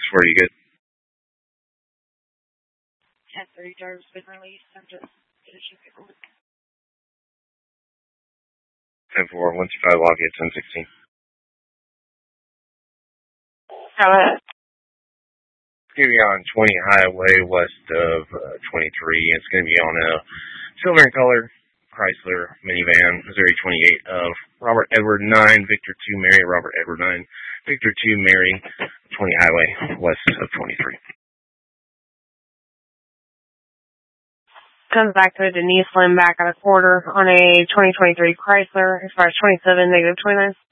for you good. 10-3 driver's been released. I'm just finishing paperwork. 10-4, 125, Lafayette, 1016. Go ahead. It's going to be on 20 Highway west of 23. It's going to be on a silver in color Chrysler minivan, Missouri 28 of Robert Edward 9, Victor 2 Mary, Robert Edward 9, Victor 2 Mary, 20 Highway west of 23. Comes back to a Denise Lim back at a quarter on a 2023 Chrysler, as far as 27, -29.